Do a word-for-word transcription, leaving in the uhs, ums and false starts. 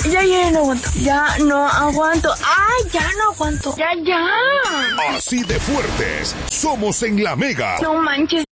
Ya, ya, no aguanto. Ya no aguanto. ¡Ay, ya no aguanto! ¡Ya, ya! Así de fuertes somos en La Mega. No manches,